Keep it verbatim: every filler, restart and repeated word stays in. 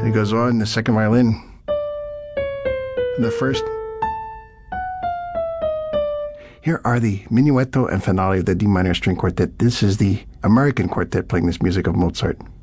And it goes on, the second violin. And the first. Here are the Minuetto and Finale of the D minor string quartet. This is the American quartet playing this music of Mozart.